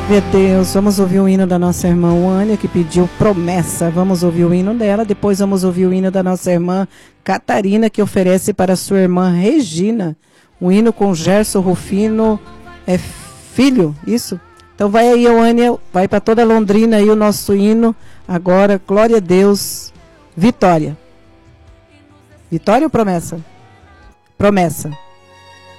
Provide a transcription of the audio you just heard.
Meu Deus, vamos ouvir o hino da nossa irmã Wânia, que pediu promessa. Vamos ouvir o hino dela, depois vamos ouvir o hino da nossa irmã Catarina, que oferece para sua irmã Regina. O hino com Gerson Rufino filho, isso? Então vai aí, Wânia, vai para toda Londrina aí o nosso hino. Agora, glória a Deus, vitória. Vitória ou promessa? Promessa.